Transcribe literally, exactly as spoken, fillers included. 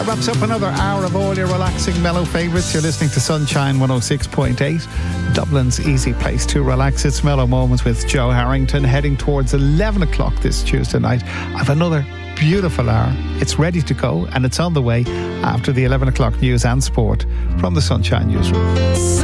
Wraps up another hour of all your relaxing mellow favourites. You're listening to Sunshine one oh six point eight, Dublin's easy place to relax. It's Mellow Moments with Joe Harrington, heading towards eleven o'clock this Tuesday night. I've another beautiful hour. It's ready to go and it's on the way after the eleven o'clock news and sport from the Sunshine Newsroom.